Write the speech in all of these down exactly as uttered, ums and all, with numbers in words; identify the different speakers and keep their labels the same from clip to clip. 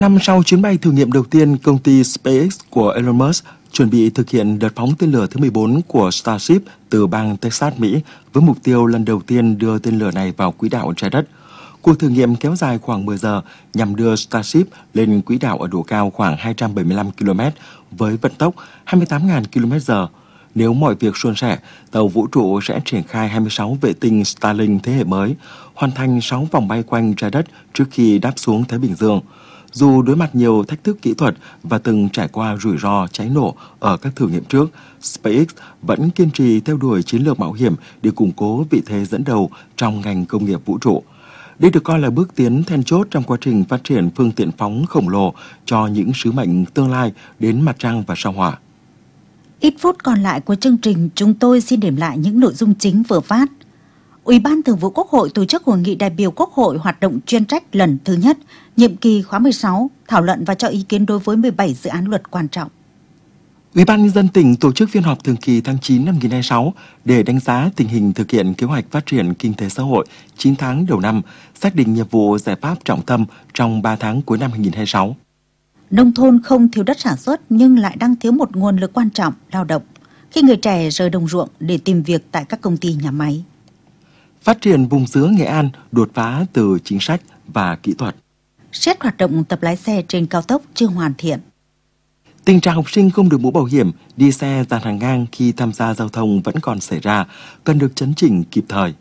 Speaker 1: Năm sau chuyến bay thử nghiệm đầu tiên, công ty SpaceX của Elon Musk chuẩn bị thực hiện đợt phóng tên lửa thứ mười bốn của Starship từ bang Texas, Mỹ, với mục tiêu lần đầu tiên đưa tên lửa này vào quỹ đạo trái đất. Cuộc thử nghiệm kéo dài khoảng mười giờ nhằm đưa Starship lên quỹ đạo ở độ cao khoảng hai trăm bảy mươi lăm ki lô mét với vận tốc hai mươi tám nghìn ki lô mét giờ. Nếu mọi việc suôn sẻ, tàu vũ trụ sẽ triển khai hai mươi sáu vệ tinh Starlink thế hệ mới, hoàn thành sáu vòng bay quanh trái đất trước khi đáp xuống Thái Bình Dương. Dù đối mặt nhiều thách thức kỹ thuật và từng trải qua rủi ro cháy nổ ở các thử nghiệm trước, SpaceX vẫn kiên trì theo đuổi chiến lược mạo hiểm để củng cố vị thế dẫn đầu trong ngành công nghiệp vũ trụ. Đây được coi là bước tiến then chốt trong quá trình phát triển phương tiện phóng khổng lồ cho những sứ mệnh tương lai đến mặt trăng và sao Hỏa.
Speaker 2: Ít phút còn lại của chương trình, chúng tôi xin điểm lại những nội dung chính vừa phát. Ủy ban Thường vụ Quốc hội tổ chức hội nghị đại biểu Quốc hội hoạt động chuyên trách lần thứ nhất, nhiệm kỳ khóa mười sáu, thảo luận và cho ý kiến đối với mười bảy dự án luật quan trọng.
Speaker 1: Ủy ban Nhân dân tỉnh tổ chức phiên họp thường kỳ tháng chín năm hai nghìn không trăm hai mươi sáu để đánh giá tình hình thực hiện kế hoạch phát triển kinh tế xã hội chín tháng đầu năm, xác định nhiệm vụ giải pháp trọng tâm trong ba tháng cuối năm hai nghìn không trăm hai mươi sáu.
Speaker 2: Nông thôn không thiếu đất sản xuất nhưng lại đang thiếu một nguồn lực quan trọng, lao động, khi người trẻ rời đồng ruộng để tìm việc tại các công ty nhà máy.
Speaker 1: Phát triển vùng dứa Nghệ An đột phá từ chính sách và kỹ thuật.
Speaker 2: Siết hoạt động tập lái xe trên cao tốc chưa hoàn thiện.
Speaker 1: Tình trạng học sinh không được mũ bảo hiểm, đi xe dàn hàng ngang khi tham gia giao thông vẫn còn xảy ra, cần được chấn chỉnh kịp thời.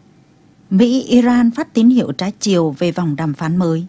Speaker 2: Mỹ, Iran phát tín hiệu trái chiều về vòng đàm phán mới.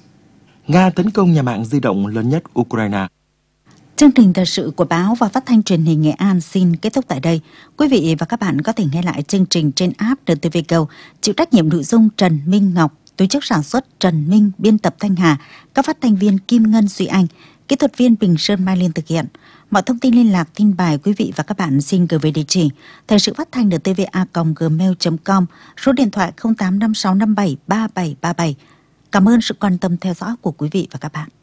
Speaker 1: Nga tấn công nhà mạng di động lớn nhất Ukraine.
Speaker 2: Chương trình thời sự của báo và phát thanh truyền hình Nghệ An xin kết thúc tại đây. Quý vị và các bạn có thể nghe lại chương trình trên app đê tê vê Go. Chịu trách nhiệm nội dung Trần Minh Ngọc, tổ chức sản xuất Trần Minh, biên tập Thanh Hà, các phát thanh viên Kim Ngân, Duy Anh, kỹ thuật viên Bình Sơn, Mai Liên thực hiện. Mọi thông tin liên lạc, tin bài quý vị và các bạn xin gửi về địa chỉ thời sự phát thanh đê tê vê a còng gmail chấm com, số điện thoại không tám năm sáu năm bảy ba bảy ba bảy. Cảm ơn sự quan tâm theo dõi của quý vị và các bạn.